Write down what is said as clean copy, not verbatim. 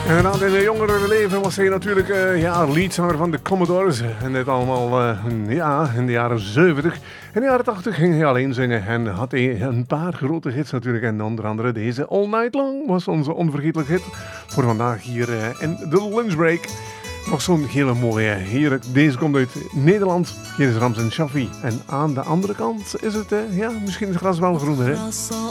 Inderdaad, in het jongere leven was hij natuurlijk leadzanger van de Commodores. En dit allemaal in de jaren 70. In de jaren 80 ging hij alleen zingen en had hij een paar grote hits natuurlijk. En onder andere deze All Night Long was onze onvergetelijke hit voor vandaag hier in de lunchbreak. Nog zo'n hele mooie. Hier, deze komt uit Nederland. Hier is Ramzan Shaffi. En aan de andere kant is het, misschien is het gras wel groener, hè?